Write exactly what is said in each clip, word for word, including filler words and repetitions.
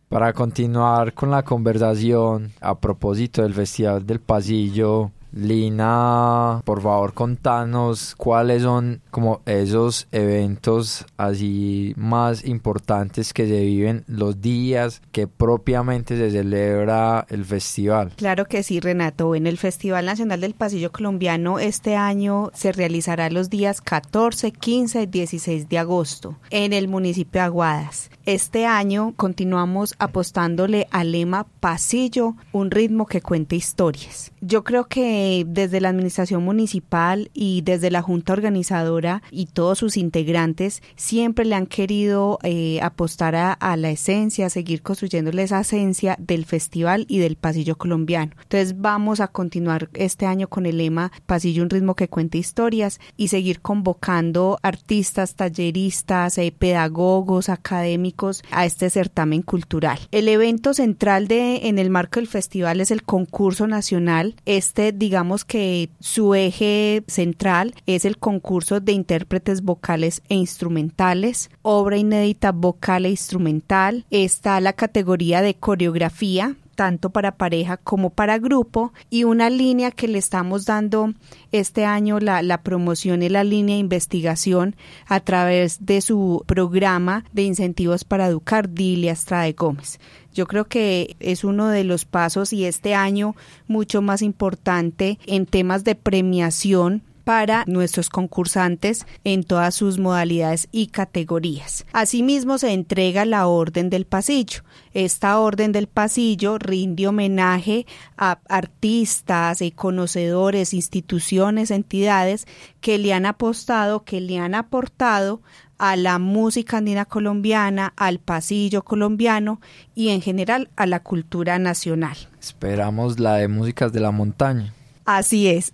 Para continuar con la conversación a propósito del Festival del Pasillo, Lina, por favor, contanos cuáles son como esos eventos así más importantes que se viven los días que propiamente se celebra el festival. Claro que sí, Renato. En el Festival Nacional del Pasillo Colombiano este año se realizará los días catorce, quince y dieciséis de agosto en el municipio de Aguadas. Este año continuamos apostándole al lema Pasillo, un ritmo que cuente historias. Yo creo que desde la administración municipal y desde la junta organizadora y todos sus integrantes siempre le han querido eh, apostar a, a la esencia, seguir construyéndole esa esencia del festival y del pasillo colombiano. Entonces vamos a continuar este año con el lema Pasillo, un ritmo que cuente historias y seguir convocando artistas, talleristas, eh, pedagogos, académicos a este certamen cultural. El evento central de en el marco del festival es el concurso nacional. Este, digamos que su eje central es el concurso de intérpretes vocales e instrumentales, obra inédita vocal e instrumental. Está la categoría de coreografía, tanto para pareja como para grupo, y una línea que le estamos dando este año la, la promoción es la línea de investigación a través de su programa de incentivos para educar, Dilia Estrada Gómez. Yo creo que es uno de los pasos y este año mucho más importante en temas de premiación para nuestros concursantes en todas sus modalidades y categorías. Asimismo, se entrega la Orden del Pasillo. Esta Orden del Pasillo rinde homenaje a artistas, y conocedores, instituciones, entidades que le han apostado, que le han aportado a la música andina colombiana, al pasillo colombiano y en general a la cultura nacional. Esperamos la de Músicas de la Montaña. Así es,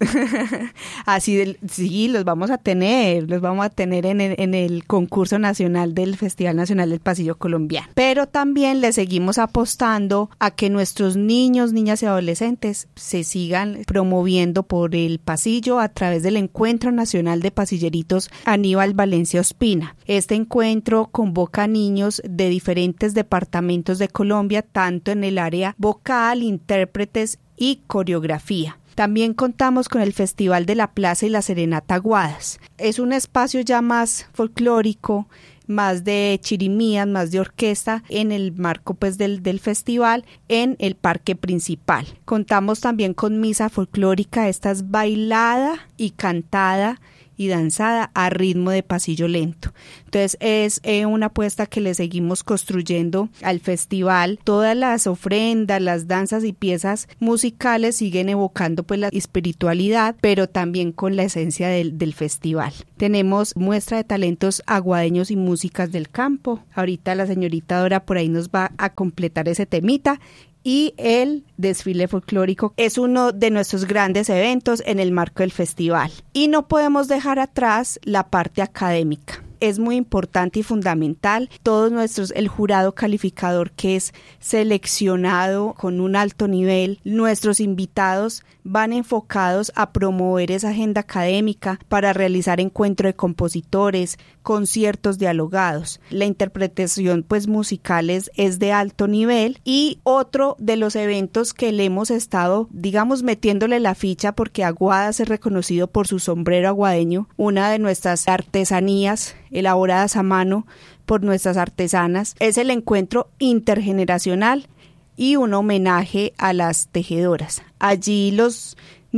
así de, sí, los vamos a tener, los vamos a tener en el, en el concurso nacional del Festival Nacional del Pasillo Colombiano. Pero también le seguimos apostando a que nuestros niños, niñas y adolescentes se sigan promoviendo por el pasillo a través del Encuentro Nacional de Pasilleritos Aníbal Valencia Ospina. Este encuentro convoca a niños de diferentes departamentos de Colombia, tanto en el área vocal, intérpretes y coreografía. También contamos con el Festival de la Plaza y la Serenata Aguadas. Es un espacio ya más folclórico, más de chirimías, más de orquesta en el marco pues del, del festival en el parque principal. Contamos también con misa folclórica, esta es bailada y cantada y danzada a ritmo de pasillo lento. Entonces es eh, una apuesta que le seguimos construyendo al festival. Todas las ofrendas, las danzas y piezas musicales siguen evocando pues la espiritualidad, pero también con la esencia del, del festival. Tenemos muestra de talentos aguadeños y músicas del campo. Ahorita la señorita Dora por ahí nos va a completar ese temita. Y el desfile folclórico es uno de nuestros grandes eventos en el marco del festival. Y no podemos dejar atrás la parte académica. Es muy importante y fundamental. Todos nuestros, el jurado calificador que es seleccionado con un alto nivel, nuestros invitados van enfocados a promover esa agenda académica para realizar encuentro de compositores, conciertos dialogados. La interpretación pues musical es, es de alto nivel y otro de los eventos que le hemos estado, digamos, metiéndole la ficha porque Aguadas es reconocido por su sombrero aguadeño, una de nuestras artesanías elaboradas a mano por nuestras artesanas, es el encuentro intergeneracional y un homenaje a las tejedoras. Allí los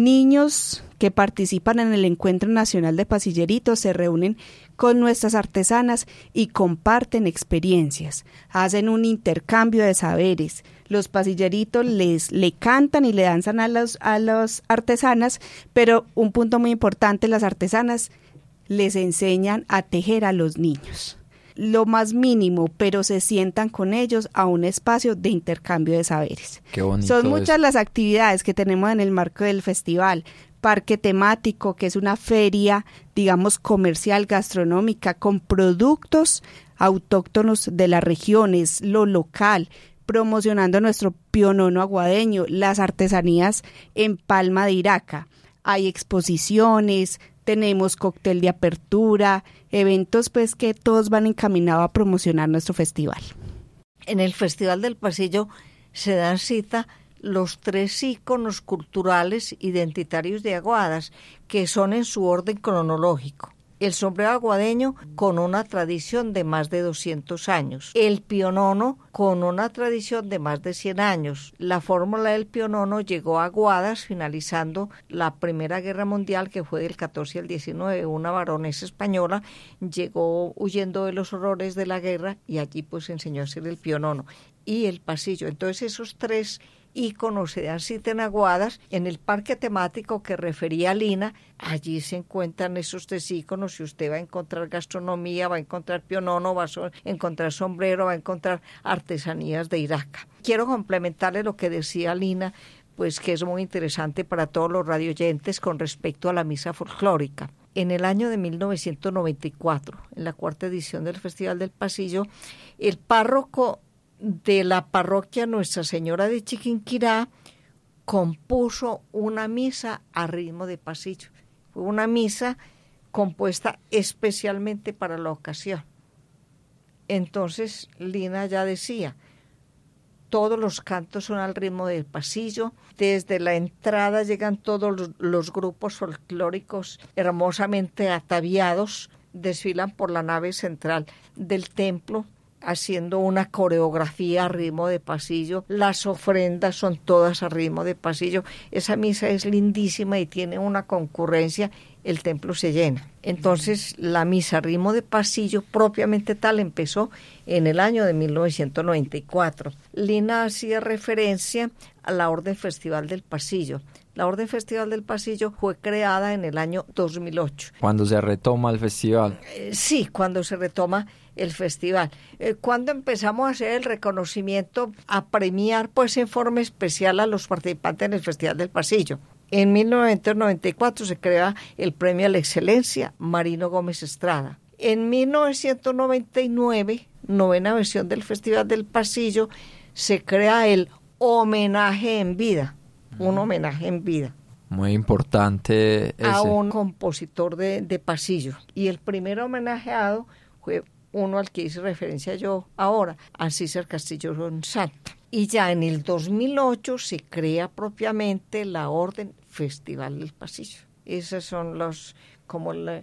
niños que participan en el Encuentro Nacional de Pasilleritos se reúnen con nuestras artesanas y comparten experiencias, hacen un intercambio de saberes. Los pasilleritos les le cantan y le danzan a los a las artesanas, pero un punto muy importante, las artesanas les enseñan a tejer a los niños. Lo más mínimo, pero se sientan con ellos a un espacio de intercambio de saberes. Qué bonito. Son muchas es. las actividades que tenemos en el marco del festival. Parque temático, que es una feria, digamos, comercial, gastronómica, con productos autóctonos de las regiones, lo local, promocionando nuestro pionono aguadeño, las artesanías en Palma de Iraca. Hay exposiciones, tenemos cóctel de apertura, eventos pues que todos van encaminados a promocionar nuestro festival. En el Festival del Pasillo se dan cita los tres íconos culturales identitarios de Aguadas, que son en su orden cronológico. El sombrero aguadeño, con una tradición de más de doscientos años. El pionono, con una tradición de más de cien años. La fórmula del pionono llegó a Aguadas finalizando la Primera Guerra Mundial, que fue del catorce al diecinueve. Una baronesa española llegó huyendo de los horrores de la guerra y allí pues enseñó a hacer el pionono y el pasillo. Entonces esos tres íconos se dan cita en Aguadas. En el parque temático que refería Lina, allí se encuentran esos tres íconos y usted va a encontrar gastronomía, va a encontrar pionono, va a encontrar sombrero, va a encontrar artesanías de Iraca. Quiero complementarle lo que decía Lina, pues que es muy interesante para todos los radioyentes con respecto a la misa folclórica. En el año de mil novecientos noventa y cuatro, en la cuarta edición del Festival del Pasillo, el párroco de la parroquia Nuestra Señora de Chiquinquirá compuso una misa a ritmo de pasillo. Fue una misa compuesta especialmente para la ocasión. Entonces Lina ya decía, todos los cantos son al ritmo del pasillo, desde la entrada llegan todos los, los grupos folclóricos hermosamente ataviados, desfilan por la nave central del templo, haciendo una coreografía a ritmo de pasillo. Las ofrendas son todas a ritmo de pasillo. Esa misa es lindísima y tiene una concurrencia, el templo se llena. Entonces la misa a ritmo de pasillo propiamente tal empezó en el año de mil novecientos noventa y cuatro. Lina hacía referencia a la Orden Festival del Pasillo. La Orden Festival del Pasillo fue creada en el año dos mil ocho. ¿Cuándo se retoma el festival? Eh, sí, cuando se retoma el festival. Eh, cuando empezamos a hacer el reconocimiento, a premiar pues en forma especial a los participantes en el Festival del Pasillo. En mil novecientos noventa y cuatro se crea el Premio a la Excelencia Marino Gómez Estrada. En mil novecientos noventa y nueve, novena versión del Festival del Pasillo, se crea el Homenaje en Vida. Un homenaje en vida. Muy importante ese. A un compositor de, de pasillo. Y el primer homenajeado fue uno al que hice referencia yo ahora, a César Castillo Santa. Y ya en el dos mil ocho se crea propiamente la Orden Festival del Pasillo. Esos son los, como la,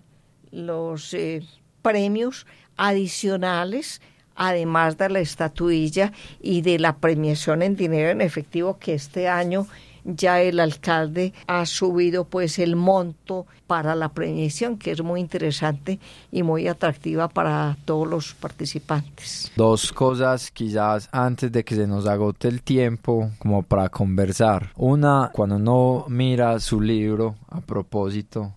los eh, premios adicionales, además de la estatuilla y de la premiación en dinero en efectivo, que este año ya el alcalde ha subido pues el monto para la premiación, que es muy interesante y muy atractiva para todos los participantes. Dos cosas quizás antes de que se nos agote el tiempo como para conversar. Una, cuando uno mira su libro, a propósito,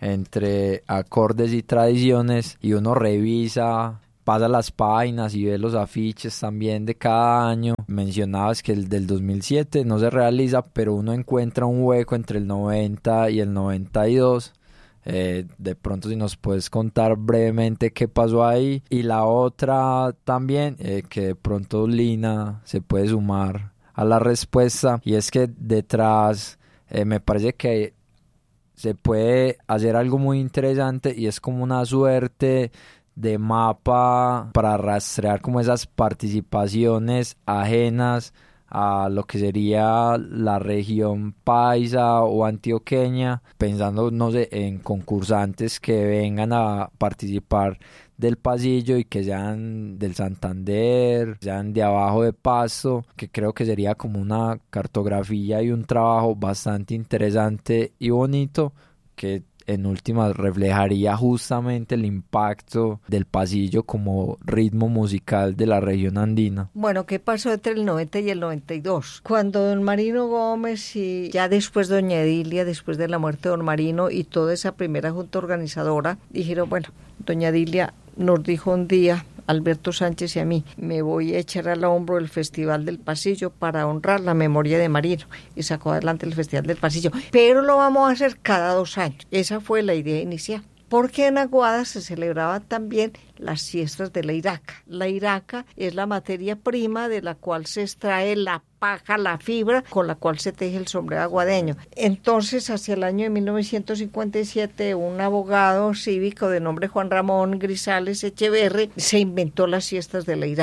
entre acordes y tradiciones, y uno revisa, pasa las páginas y ve los afiches también de cada año. Mencionabas que el del dos mil siete no se realiza, pero uno encuentra un hueco entre el noventa y el noventa y dos. Eh, de pronto si nos puedes contar brevemente qué pasó ahí. Y la otra también, eh, que de pronto Lina se puede sumar a la respuesta, y es que detrás eh, me parece que se puede hacer algo muy interesante, y es como una suerte de mapa para rastrear como esas participaciones ajenas a lo que sería la región paisa o antioqueña, pensando, no sé, en concursantes que vengan a participar del pasillo y que sean del Santander, sean de abajo de Pasto, que creo que sería como una cartografía y un trabajo bastante interesante y bonito, que en últimas reflejaría justamente el impacto del pasillo como ritmo musical de la región andina. Bueno, ¿qué pasó entre el noventa y el noventa y dos? Cuando don Marino Gómez y ya después doña Edilia, después de la muerte de don Marino y toda esa primera junta organizadora, dijeron, bueno, doña Edilia nos dijo un día, Alberto Sánchez y a mí, me voy a echar al hombro el Festival del Pasillo para honrar la memoria de Marino, y sacó adelante el Festival del Pasillo, pero lo vamos a hacer cada dos años. Esa fue la idea inicial, porque en Aguada se celebraban también las fiestas de la iraca. La iraca es la materia prima de la cual se extrae la paja, la fibra con la cual se teje el sombrero aguadeño. Entonces, hacia el año de mil novecientos cincuenta y siete, un abogado cívico de nombre Juan Ramón Grisales Echeverri se inventó las fiestas de la iraca.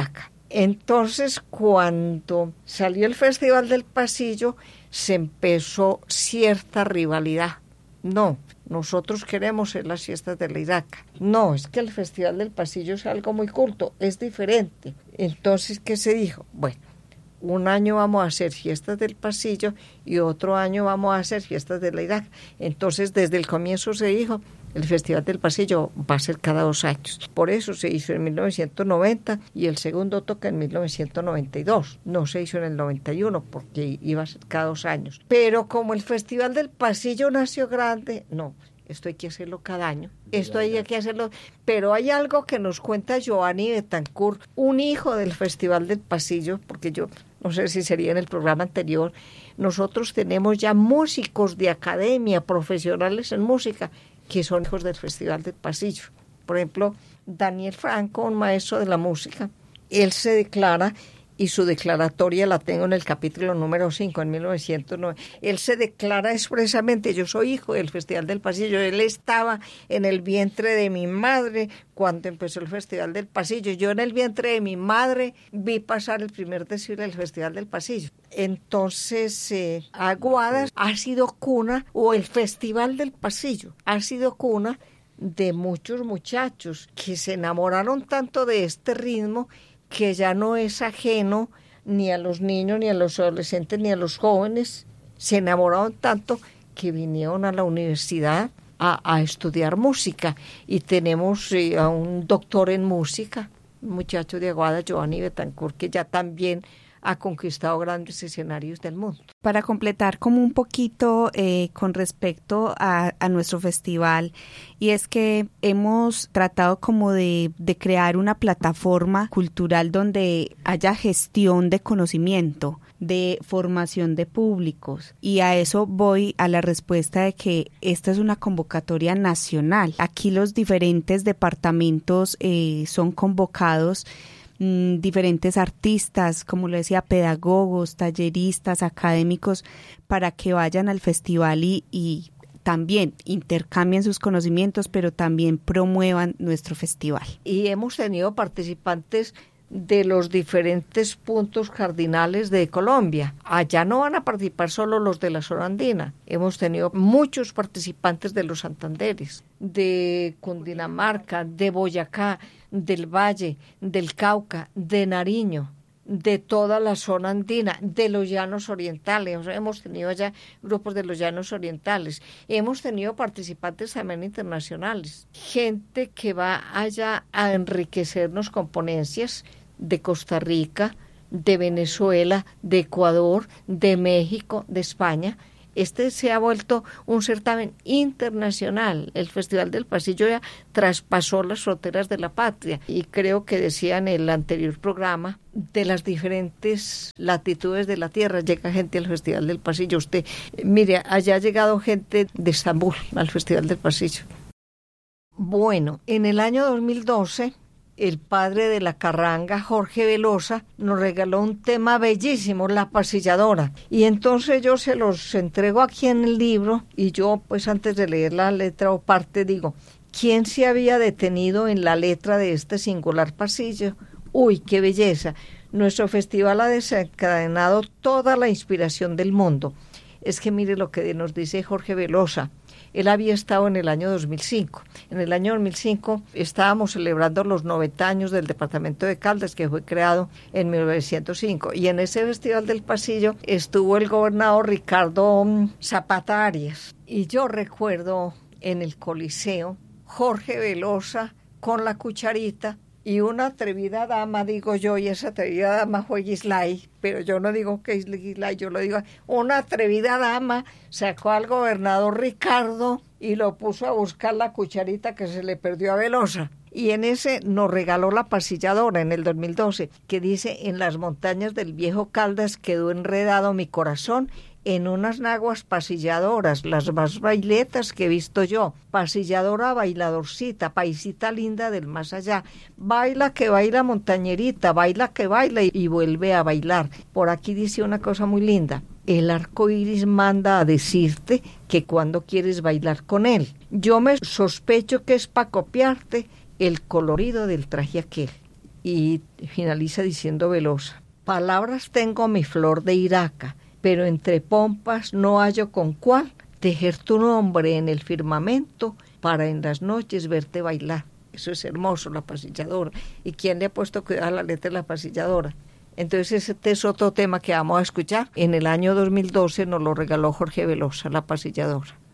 Entonces, cuando salió el Festival del Pasillo, se empezó cierta rivalidad. No, nosotros queremos ser las fiestas de la Iraca. No, es que el Festival del Pasillo es algo muy culto, es diferente. Entonces, ¿qué se dijo? Bueno, un año vamos a hacer fiestas del Pasillo y otro año vamos a hacer fiestas de la Iraca. Entonces, desde el comienzo se dijo, el Festival del Pasillo va a ser cada dos años. Por eso se hizo en mil novecientos noventa y el segundo toca en mil novecientos noventa y dos. No se hizo en el noventa y uno porque iba a ser cada dos años. Pero como el Festival del Pasillo nació grande, no, esto hay que hacerlo cada año. Esto hay que hacerlo. Pero hay algo que nos cuenta Giovanni Betancourt, un hijo del Festival del Pasillo, porque yo no sé si sería en el programa anterior. Nosotros tenemos ya músicos de academia, profesionales en música, que son hijos del Festival del Pasillo. Por ejemplo, Daniel Franco, un maestro de la música, él se declara, y su declaratoria la tengo en el capítulo número cinco, en mil novecientos nueve, él se declara expresamente, yo soy hijo del Festival del Pasillo, él estaba en el vientre de mi madre cuando empezó el Festival del Pasillo, yo en el vientre de mi madre vi pasar el primer desfile del Festival del Pasillo. Entonces, eh, Aguadas ha sido cuna, o el Festival del Pasillo ha sido cuna de muchos muchachos que se enamoraron tanto de este ritmo que ya no es ajeno ni a los niños, ni a los adolescentes, ni a los jóvenes. Se enamoraron tanto que vinieron a la universidad a, a estudiar música. Y tenemos eh, a un doctor en música, un muchacho de Aguada, Giovanni Betancourt, que ya también ha conquistado grandes escenarios del mundo. Para completar como un poquito eh, con respecto a, a nuestro festival, y es que hemos tratado como de, de crear una plataforma cultural donde haya gestión de conocimiento, de formación de públicos, y a eso voy a la respuesta de que esta es una convocatoria nacional. Aquí los diferentes departamentos eh, son convocados, diferentes artistas, como lo decía, pedagogos, talleristas, académicos, para que vayan al festival y, y también intercambien sus conocimientos, pero también promuevan nuestro festival. Y hemos tenido participantes de los diferentes puntos cardinales de Colombia. Allá no van a participar solo los de la zona andina. Hemos tenido muchos participantes de los Santanderes, de Cundinamarca, de Boyacá, del Valle, del Cauca, de Nariño, de toda la zona andina, de los llanos orientales. Hemos tenido allá grupos de los llanos orientales. Hemos tenido participantes también internacionales. Gente que va allá a enriquecernos con ponencias de Costa Rica, de Venezuela, de Ecuador, de México, de España. Este se ha vuelto un certamen internacional. El Festival del Pasillo ya traspasó las fronteras de la patria. Y creo que decía en el anterior programa, de las diferentes latitudes de la tierra llega gente al Festival del Pasillo. Usted, mire, allá ha llegado gente de Estambul al Festival del Pasillo. Bueno, en el año dos mil doce... el padre de la carranga, Jorge Velosa, nos regaló un tema bellísimo, La Pasilladora. Y entonces yo se los entrego aquí en el libro y yo, pues antes de leer la letra o parte, digo, ¿quién se había detenido en la letra de este singular pasillo? ¡Uy, qué belleza! Nuestro festival ha desencadenado toda la inspiración del mundo. Es que mire lo que nos dice Jorge Velosa. Él había estado en el año dos mil cinco. En el año dos mil cinco estábamos celebrando los noventa años del departamento de Caldas, que fue creado en mil novecientos cinco. Y en ese Festival del Pasillo estuvo el gobernador Ricardo Zapata Arias. Y yo recuerdo en el Coliseo, Jorge Velosa con la cucharita, y una atrevida dama, digo yo, y esa atrevida dama fue Gislay, pero yo no digo que es Gislay, yo lo digo, una atrevida dama sacó al gobernador Ricardo y lo puso a buscar la cucharita que se le perdió a Velosa. Y en ese nos regaló La Pasilladora en el dos mil doce, que dice, en las montañas del viejo Caldas quedó enredado mi corazón en unas naguas pasilladoras, las más bailetas que he visto yo. Pasilladora, bailadorcita, paisita linda del más allá. Baila que baila montañerita, baila que baila y, y vuelve a bailar. Por aquí dice una cosa muy linda. El arco iris manda a decirte que cuando quieres bailar con él. Yo me sospecho que es para copiarte el colorido del traje aquel. y finaliza diciendo Velosa: palabras tengo mi flor de Iraca, pero entre pompas no hallo con cuál tejer tu nombre en el firmamento para en las noches verte bailar. Eso es hermoso, La Pasilladora. ¿Y quién le ha puesto cuidado a la letra de La Pasilladora? Entonces este es otro tema que vamos a escuchar. En el año dos mil doce nos lo regaló Jorge Velosa, La Pasilladora.